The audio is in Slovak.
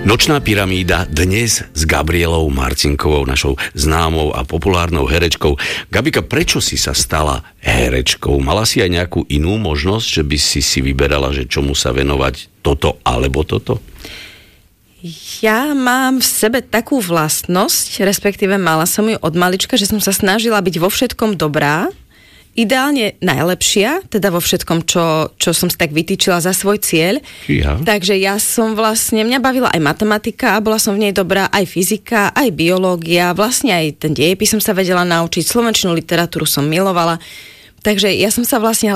Nočná pyramída dnes s Gabrielou Marcinkovou, našou známou a populárnou herečkou. Gabika, prečo si sa stala herečkou? Mala si aj nejakú inú možnosť, že by si vyberala, že čomu sa venovať, toto alebo toto? Ja mám v sebe takú vlastnosť, respektíve mala som ju od malička, že som sa snažila byť vo všetkom dobrá, ideálne najlepšia, teda vo všetkom, čo som si tak vytýčila za svoj cieľ. Ja. Takže ja som vlastne, mňa bavila aj matematika a bola som v nej dobrá, aj fyzika, aj biológia, vlastne aj ten dejepis som sa vedela naučiť, slovenčinu literatúru som milovala. Takže ja som sa vlastne